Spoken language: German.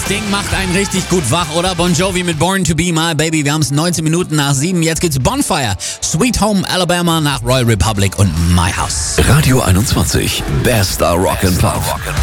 Ding macht einen richtig gut wach, oder? Bon Jovi mit Born to Be My Baby. Wir haben es 19 Minuten nach 7. Jetzt geht's Bonfire, Sweet Home Alabama nach Royal Republic und My House. Radio 21, bester Rock and Pop.